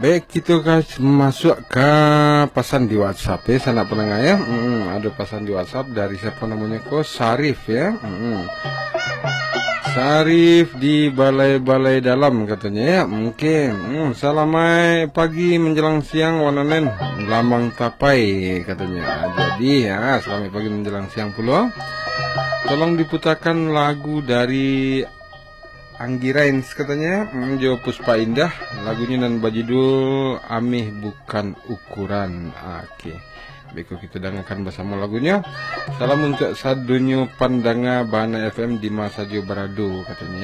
Baik, kita masuk ke pesan di WhatsApp ya, sanak pendengar ya. Ada pesan di WhatsApp dari siapa namanya kok? Sarif ya. Sarif di balai-balai dalam katanya ya. Mungkin. Selamat pagi menjelang siang wananen lambang tapai katanya. Jadi ya, selamat pagi menjelang siang pula. Tolong diputarkan lagu dari Anggirains katanya. Jo Puspa Indah, lagunya dan berjudul Amih Bukan Ukuran. Oke, baik, kita dengarkan bersama lagunya. Salam untuk sadunyo pandanga Bana FM di Masa Jo Barado katanya.